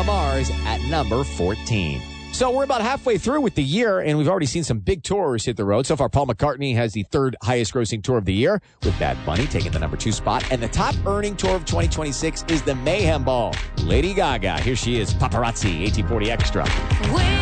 Mars at number 14. So we're about halfway through with the year, and we've already seen some big tours hit the road. So far, Paul McCartney has the third highest grossing tour of the year, with Bad Bunny taking the number 2 spot. And the top earning tour of 2026 is the Mayhem Ball. Lady Gaga, here she is, Paparazzi, 1840 Extra.